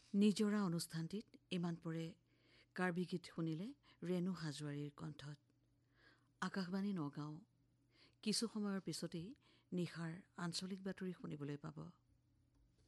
নিজৰা অনুষ্ঠানটিত ইমান পৰে কাৰ্বি গীত শুনিলে ৰেণু হাজোৱাৰীৰ কণ্ঠত। আকাশবাণী নগাঁও কিছু সময়ৰ পিছতেই নিশাৰ আঞ্চলিক বাতৰি শুনিবলৈ পাব।